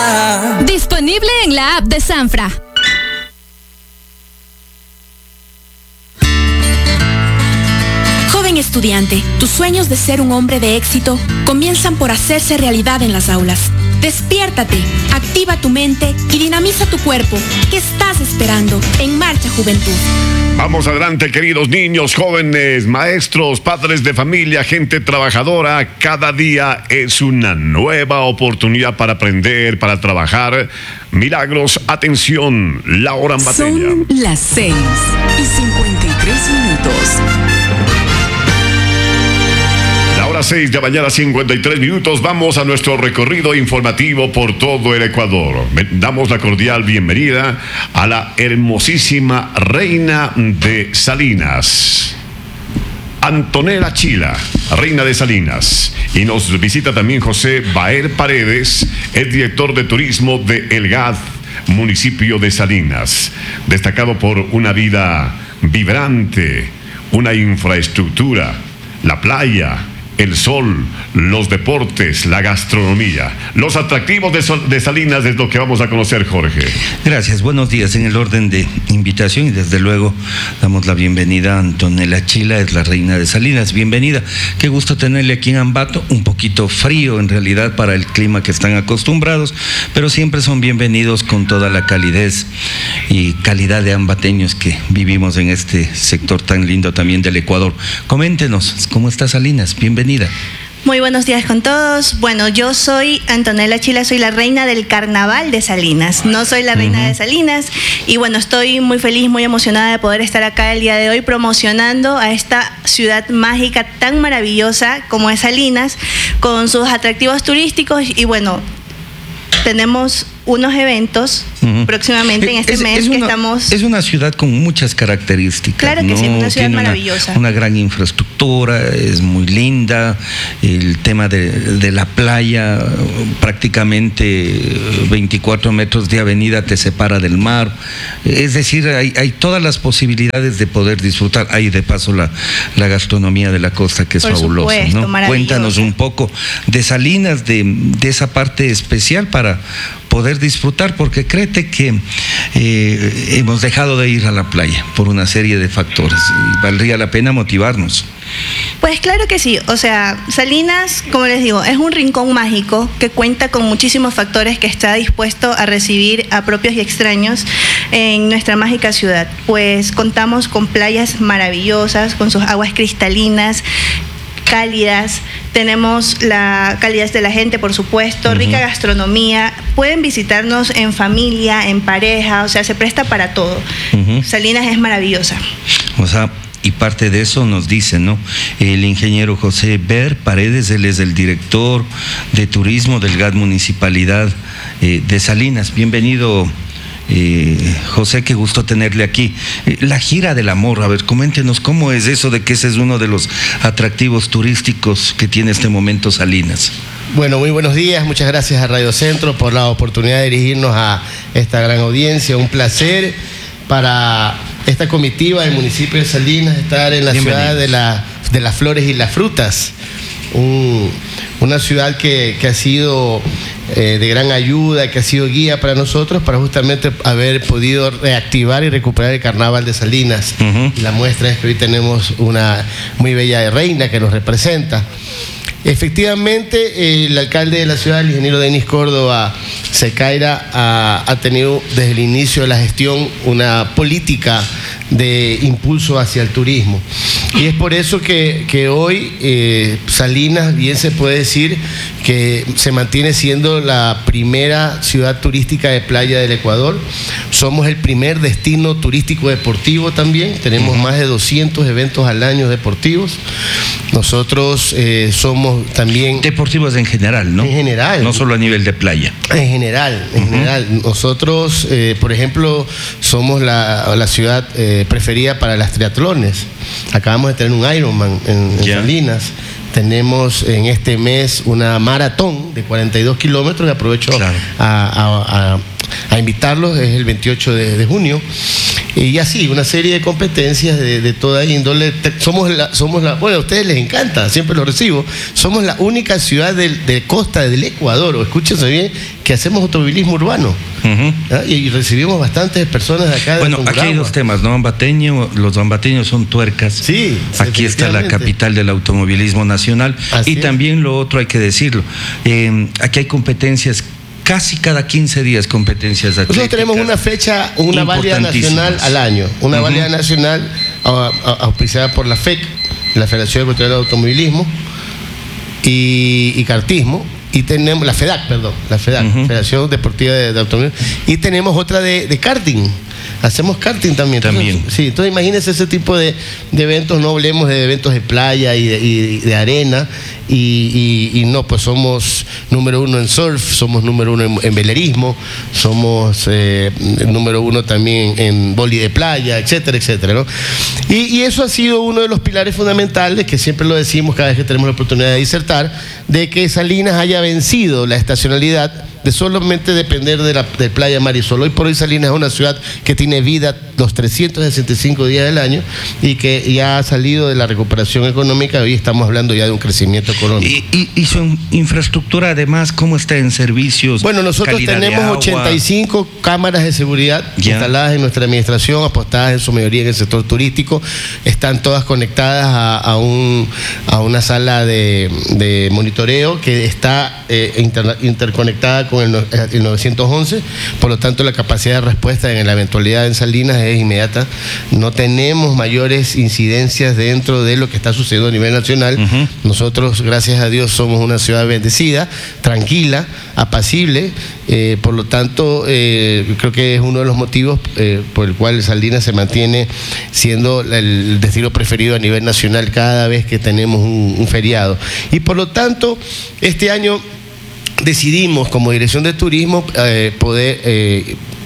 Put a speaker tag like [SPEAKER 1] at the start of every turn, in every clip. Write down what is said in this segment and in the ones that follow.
[SPEAKER 1] Sanfra.
[SPEAKER 2] Disponible en la app de Sanfra.
[SPEAKER 3] Joven estudiante, tus sueños de ser un hombre de éxito comienzan por hacerse realidad en las aulas. Despiértate, activa tu mente y dinamiza tu cuerpo. ¿Qué estás esperando? En marcha, juventud.
[SPEAKER 4] Vamos adelante, queridos niños, jóvenes, maestros, padres de familia, gente trabajadora. Cada día es una nueva oportunidad para aprender, para trabajar. Milagros, atención, la hora en materia.
[SPEAKER 5] Son las 6:53.
[SPEAKER 4] 6 de la mañana, 53 minutos. Vamos a nuestro recorrido informativo por todo el Ecuador. Damos la cordial bienvenida a la hermosísima reina de Salinas, Antonella Chila, reina de Salinas. Y nos visita también José Baer Paredes, el director de turismo de El Gaz, municipio de Salinas, destacado por una vida vibrante, una infraestructura, la playa, el sol, los deportes, la gastronomía, los atractivos de Salinas es lo que vamos a conocer, Jorge.
[SPEAKER 6] Gracias, buenos días. En el orden de invitación y desde luego damos la bienvenida a Antonella Chila, es la reina de Salinas. Bienvenida, qué gusto tenerle aquí en Ambato, un poquito frío en realidad para el clima que están acostumbrados, pero siempre son bienvenidos con toda la calidez y calidad de ambateños que vivimos en este sector tan lindo también del Ecuador. Coméntenos, ¿cómo está Salinas? Bienvenida.
[SPEAKER 7] Muy buenos días con todos. Bueno, yo soy Antonella Chila, soy la reina del carnaval de Salinas, no soy la reina de Salinas, y bueno, estoy muy feliz, muy emocionada de poder estar acá el día de hoy promocionando a esta ciudad mágica tan maravillosa como es Salinas, con sus atractivos turísticos. Y bueno, tenemos unos eventos próximamente en este mes que estamos...
[SPEAKER 6] Es una ciudad con muchas características.
[SPEAKER 7] Claro que
[SPEAKER 6] ¿no?
[SPEAKER 7] sí, una ciudad
[SPEAKER 6] Tiene
[SPEAKER 7] maravillosa.
[SPEAKER 6] Una gran infraestructura, es muy linda, el tema de la playa, prácticamente 24 metros de avenida te separa del mar, es decir, hay todas las posibilidades de poder disfrutar. Hay de paso la gastronomía de la costa, que es
[SPEAKER 7] Por
[SPEAKER 6] fabulosa,
[SPEAKER 7] supuesto,
[SPEAKER 6] ¿no?
[SPEAKER 7] maravillosa.
[SPEAKER 6] Cuéntanos un poco de Salinas, de esa parte especial para poder disfrutar, porque créete que hemos dejado de ir a la playa por una serie de factores y valdría la pena motivarnos.
[SPEAKER 7] Pues claro que sí, o sea, Salinas, como les digo, es un rincón mágico que cuenta con muchísimos factores, que está dispuesto a recibir a propios y extraños en nuestra mágica ciudad. Pues contamos con playas maravillosas, con sus aguas cristalinas, cálidas, tenemos la calidez de la gente, por supuesto, rica gastronomía, pueden visitarnos en familia, en pareja, o sea, se presta para todo. Salinas es maravillosa.
[SPEAKER 6] O sea, y parte de eso nos dice, ¿no? El ingeniero José Baer Paredes, él es el director de turismo del GAD Municipalidad de Salinas. Bienvenido, José, qué gusto tenerle aquí. La gira del amor, a ver, coméntenos cómo es eso de que ese es uno de los atractivos turísticos que tiene este momento Salinas.
[SPEAKER 8] Bueno, muy buenos días, muchas gracias a Radio Centro por la oportunidad de dirigirnos a esta gran audiencia. Un placer para esta comitiva del municipio de Salinas estar en la ciudad de las flores y las frutas. Una ciudad que ha sido de gran ayuda, que ha sido guía para nosotros, para justamente haber podido reactivar y recuperar el carnaval de Salinas. La muestra es que hoy tenemos una muy bella reina que nos representa. Efectivamente, el alcalde de la ciudad, el ingeniero Denis Córdoba Secaira, ha tenido desde el inicio de la gestión una política de impulso hacia el turismo. Y es por eso que hoy Salinas, bien se puede decir que se mantiene siendo la primera ciudad turística de playa del Ecuador. Somos el primer destino turístico deportivo también. Tenemos más de 200 eventos al año deportivos. Nosotros somos también...
[SPEAKER 6] Deportivos en general, ¿no?
[SPEAKER 8] En general.
[SPEAKER 6] No solo a nivel de playa.
[SPEAKER 8] En general. Nosotros, por ejemplo, somos la ciudad preferida para las triatlones. Acabamos de tener un Ironman en Salinas. Tenemos en este mes una maratón de 42 kilómetros, y aprovecho a invitarlos, es el 28 de junio. Y así, una serie de competencias de toda índole. Bueno, a ustedes les encanta, siempre lo recibo. Somos la única ciudad de costa del Ecuador, o escúchense bien, que hacemos automovilismo urbano. Y recibimos bastantes personas de acá.
[SPEAKER 6] Bueno, aquí hay dos temas, ¿no? Los bambateños son tuercas.
[SPEAKER 8] Sí.
[SPEAKER 6] Aquí está la capital del automovilismo nacional.
[SPEAKER 8] Así
[SPEAKER 6] y
[SPEAKER 8] es.
[SPEAKER 6] también lo otro hay que decirlo. Aquí hay competencias. Casi cada 15 días competencias atléticas.
[SPEAKER 8] Nosotros tenemos una fecha, una válida nacional al año, una válida nacional auspiciada por la FEC, la Federación Ecuatoriana de Automovilismo y Kartismo, y tenemos la FEDAC, Federación Deportiva de Automovilismo, y tenemos otra de karting. Hacemos karting también. Sí, entonces imagínense ese tipo de eventos, no hablemos de eventos de playa y de arena, y no, pues somos número 1 en surf, somos número 1 en velerismo, somos número 1 también en vóley de playa, etcétera, etcétera, ¿no? Y eso ha sido uno de los pilares fundamentales, que siempre lo decimos cada vez que tenemos la oportunidad de disertar, de que Salinas haya vencido la estacionalidad de solamente depender de Playa Marisol. Hoy por hoy Salinas es una ciudad que tiene vida los 365 días del año y que ya ha salido de la recuperación económica. Hoy estamos hablando ya de un crecimiento económico.
[SPEAKER 6] ¿Y su infraestructura además cómo está en servicios?
[SPEAKER 8] Bueno, nosotros tenemos 85 cámaras de seguridad instaladas en nuestra administración, apostadas en su mayoría en el sector turístico. Están todas conectadas a una sala de monitoreo que está interconectada con el 911, por lo tanto la capacidad de respuesta en la eventualidad en Salinas es inmediata. No tenemos mayores incidencias dentro de lo que está sucediendo a nivel nacional. Nosotros, gracias a Dios, somos una ciudad bendecida, tranquila, apacible, por lo tanto creo que es uno de los motivos por el cual Salinas se mantiene siendo el destino preferido a nivel nacional cada vez que tenemos un feriado. Y por lo tanto, este año decidimos como Dirección de Turismo poder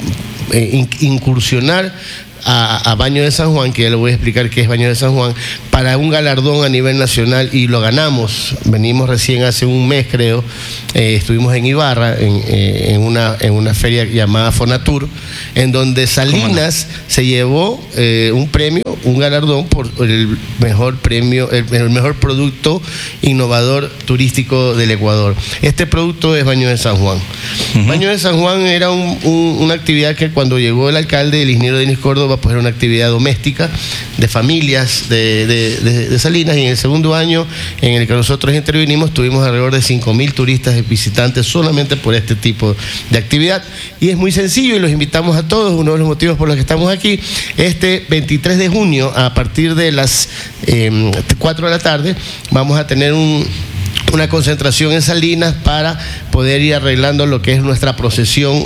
[SPEAKER 8] incursionar a Baño de San Juan, que ya le voy a explicar qué es Baño de San Juan, para un galardón a nivel nacional, y lo ganamos. Venimos recién hace un mes, creo, estuvimos en Ibarra en una feria llamada Fonatur, en donde Salinas se llevó un premio, un galardón por el mejor premio, el mejor producto innovador turístico del Ecuador. Este producto es Baño de San Juan. Baño de San Juan era una actividad que cuando llegó el alcalde, el ingeniero Denis Córdoba, pues era una actividad doméstica de familias de Salinas, y en el segundo año en el que nosotros intervinimos tuvimos alrededor de 5.000 turistas y visitantes solamente por este tipo de actividad. Y es muy sencillo y los invitamos a todos. Uno de los motivos por los que estamos aquí, este 23 de junio a partir de las 4 de la tarde vamos a tener una concentración en Salinas para poder ir arreglando lo que es nuestra procesión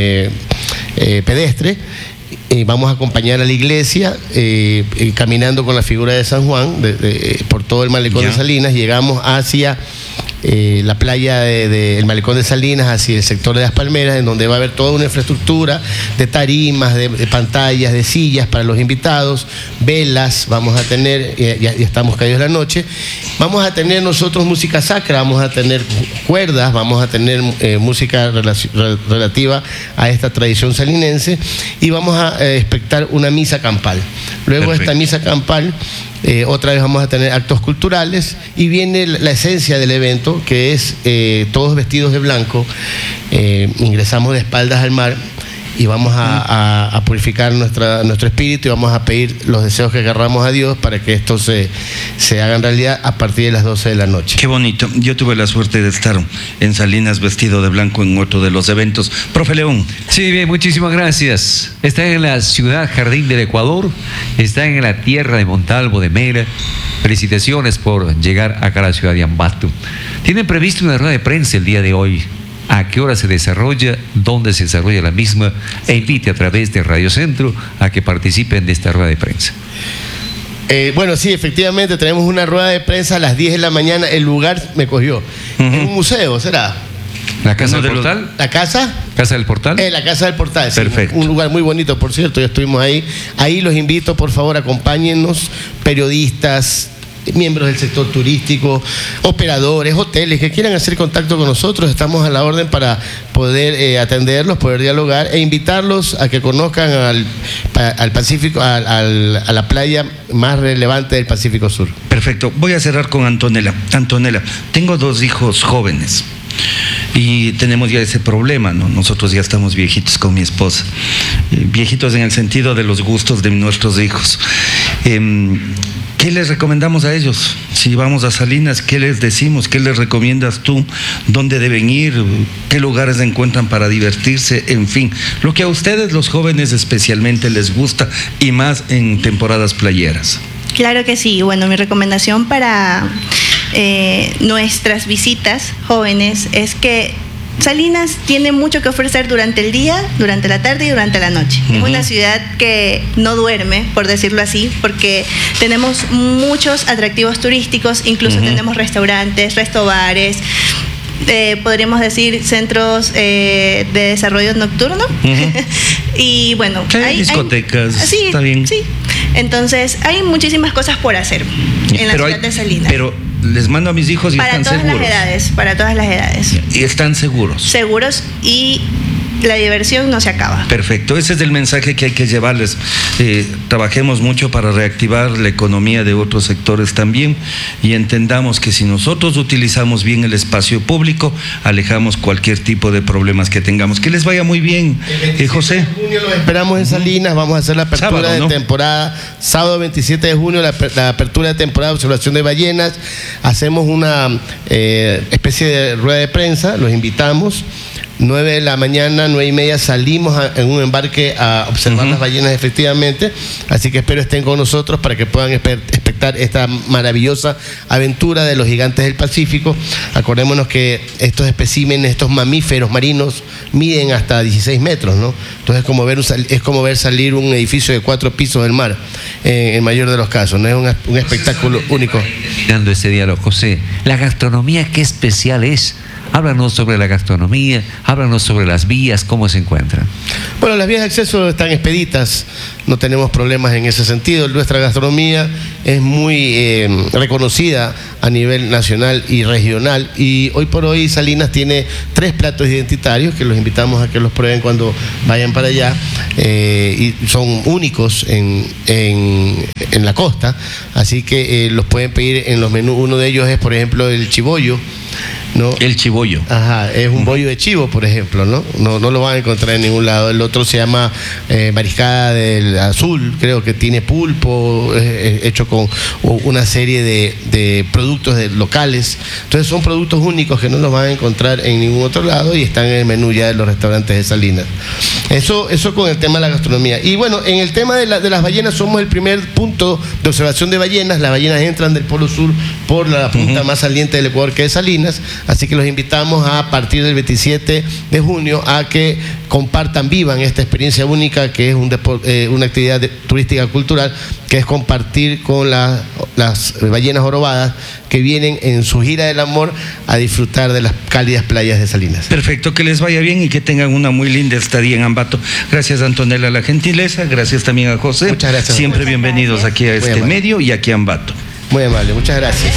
[SPEAKER 8] pedestre. Vamos a acompañar a la iglesia caminando con la figura de San Juan por todo el malecón de Salinas. Llegamos hacia la playa del malecón de Salinas, hacia el sector de las Palmeras, en donde va a haber toda una infraestructura de tarimas, de pantallas, de sillas para los invitados, velas, vamos a tener, ya estamos caídos la noche, vamos a tener nosotros música sacra, vamos a tener cuerdas, vamos a tener música relativa a esta tradición salinense, y vamos a expectar una misa campal. Luego de esta misa campal, otra vez vamos a tener actos culturales, y viene la esencia del evento, que es todos vestidos de blanco, ingresamos de espaldas al mar y vamos a purificar nuestro espíritu, y vamos a pedir los deseos que agarramos a Dios para que esto se hagan realidad a partir de las 12 de la noche.
[SPEAKER 6] Qué bonito. Yo tuve la suerte de estar en Salinas vestido de blanco en otro de los eventos. Profe León.
[SPEAKER 1] Sí, bien, muchísimas gracias. Está en la ciudad Jardín del Ecuador, está en la tierra de Montalvo de Mera. Felicitaciones por llegar acá a la ciudad de Ambato. Tienen previsto una rueda de prensa el día de hoy. ¿A qué hora se desarrolla? ¿Dónde se desarrolla la misma? E invite a través de Radio Centro a que participen de esta rueda de prensa.
[SPEAKER 8] Bueno, sí, efectivamente, tenemos una rueda de prensa a las 10 de la mañana. El lugar me cogió. En un museo, ¿será?
[SPEAKER 1] ¿La Casa del Portal?
[SPEAKER 8] ¿La casa?
[SPEAKER 1] ¿Casa del Portal?
[SPEAKER 8] La Casa del Portal, sí.
[SPEAKER 6] Perfecto.
[SPEAKER 8] Un lugar muy bonito, por cierto, ya estuvimos ahí. Ahí los invito, por favor, acompáñennos, periodistas, miembros del sector turístico, operadores, hoteles que quieran hacer contacto con nosotros. Estamos a la orden para poder atenderlos, poder dialogar e invitarlos a que conozcan al Pacífico, a la playa más relevante del Pacífico Sur.
[SPEAKER 6] Perfecto. Voy a cerrar con Antonella. Antonella, tengo 2 hijos jóvenes y tenemos ya ese problema, ¿no? Nosotros ya estamos viejitos con mi esposa, viejitos en el sentido de los gustos de nuestros hijos. ¿Qué les recomendamos a ellos? Si vamos a Salinas, ¿qué les decimos? ¿Qué les recomiendas tú? ¿Dónde deben ir? ¿Qué lugares encuentran para divertirse? En fin, lo que a ustedes, los jóvenes especialmente, les gusta, y más en temporadas playeras.
[SPEAKER 7] Claro que sí. Bueno, mi recomendación para nuestras visitas jóvenes es que Salinas tiene mucho que ofrecer durante el día, durante la tarde y durante la noche. Es una ciudad que no duerme, por decirlo así, porque tenemos muchos atractivos turísticos, incluso tenemos restaurantes, restobares, podríamos decir centros de desarrollo nocturno. Y bueno,
[SPEAKER 6] hay discotecas,
[SPEAKER 7] sí,
[SPEAKER 6] está bien.
[SPEAKER 7] Sí. Entonces hay muchísimas cosas por hacer en la ciudad de Salinas.
[SPEAKER 6] Pero les mando a mis hijos y están seguros.
[SPEAKER 7] Para todas las edades.
[SPEAKER 6] Y están seguros.
[SPEAKER 7] Seguros, y la diversión no se acaba.
[SPEAKER 6] Perfecto, ese es el mensaje que hay que llevarles. Trabajemos mucho para reactivar la economía de otros sectores también, y entendamos que si nosotros utilizamos bien el espacio público, alejamos cualquier tipo de problemas que tengamos. Que les vaya muy bien, José.
[SPEAKER 8] De junio los esperamos en Salinas. Vamos a hacer la apertura sábado, ¿no? De temporada, sábado 27 de junio, la apertura de temporada de observación de ballenas. Hacemos una especie de rueda de prensa, los invitamos. 9 de la mañana, 9:30, salimos en un embarque a observar las ballenas efectivamente, así que espero estén con nosotros para que puedan espectar esta maravillosa aventura de los gigantes del Pacífico. Acordémonos que estos especímenes, estos mamíferos marinos, miden hasta 16 metros, ¿no? Entonces es como ver salir un edificio de 4 pisos del mar, en el mayor de los casos, ¿no? Es un espectáculo único.
[SPEAKER 1] Terminando este diálogo, José, la gastronomía, ¿qué especial es? Háblanos sobre la gastronomía, háblanos sobre las vías, ¿cómo se encuentran?
[SPEAKER 8] Bueno, las vías de acceso están expeditas, no tenemos problemas en ese sentido. Nuestra gastronomía es muy reconocida a nivel nacional y regional, y hoy por hoy Salinas tiene 3 platos identitarios que los invitamos a que los prueben cuando vayan para allá, y son únicos en la costa, así que los pueden pedir en los menús. Uno de ellos es, por ejemplo, el chibollo, ¿no?
[SPEAKER 6] El chibollo.
[SPEAKER 8] Ajá, es un bollo de chivo, por ejemplo, ¿no? No lo van a encontrar en ningún lado. El otro se llama mariscada del azul, creo que tiene pulpo, hecho con una serie de productos locales. Entonces son productos únicos que no los van a encontrar en ningún otro lado y están en el menú ya de los restaurantes de Salinas. Eso con el tema de la gastronomía. Y bueno, en el tema de las ballenas, somos el primer punto de observación de ballenas. Las ballenas entran del Polo Sur por la punta más saliente del Ecuador, que es Salinas. Así que los invitamos a partir del 27 de junio a que compartan, vivan esta experiencia única, que es una actividad turística cultural, que es compartir con las ballenas jorobadas que vienen en su gira del amor a disfrutar de las cálidas playas de Salinas.
[SPEAKER 6] Perfecto, que les vaya bien y que tengan una muy linda estadía en Ambato. Gracias, Antonella, la gentileza. Gracias también a José.
[SPEAKER 8] Muchas gracias.
[SPEAKER 6] Siempre bienvenidos aquí a este medio y aquí a Ambato.
[SPEAKER 8] Muy amable, muchas gracias.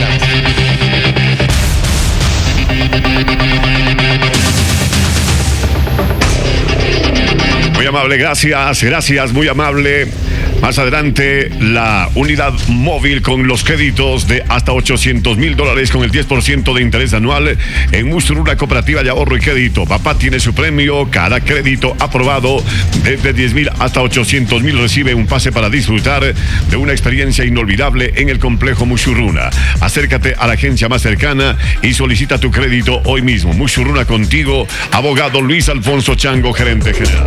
[SPEAKER 4] Muy amable, gracias, muy amable. Más adelante, la unidad móvil con los créditos de hasta $800,000 con el 10% de interés anual en Musuruna Cooperativa de Ahorro y Crédito. Papá tiene su premio, cada crédito aprobado desde 10,000 hasta 800,000 recibe un pase para disfrutar de una experiencia inolvidable en el complejo Musuruna. Acércate a la agencia más cercana y solicita tu crédito hoy mismo. Musuruna contigo, abogado Luis Alfonso Chango, gerente general.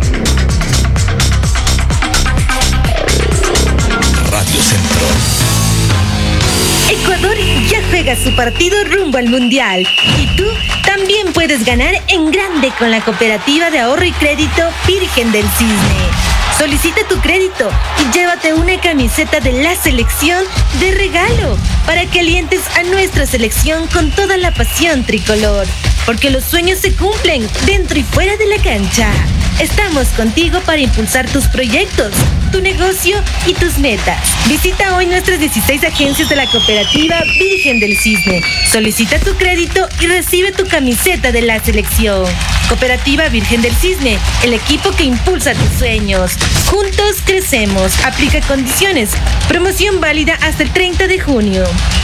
[SPEAKER 5] Centro.
[SPEAKER 9] Ecuador ya juega su partido rumbo al Mundial y tú también puedes ganar en grande con la Cooperativa de Ahorro y Crédito Virgen del Cisne. Solicita tu crédito y llévate una camiseta de la selección de regalo para que alientes a nuestra selección con toda la pasión tricolor, porque los sueños se cumplen dentro y fuera de la cancha. Estamos contigo para impulsar tus proyectos. tu negocio y tus metas. Visita hoy nuestras 16 agencias de la cooperativa Virgen del Cisne. Solicita tu crédito y recibe tu camiseta de la selección. Cooperativa Virgen del Cisne, el equipo que impulsa tus sueños. Juntos crecemos. Aplica condiciones. Promoción válida hasta el 30 de junio.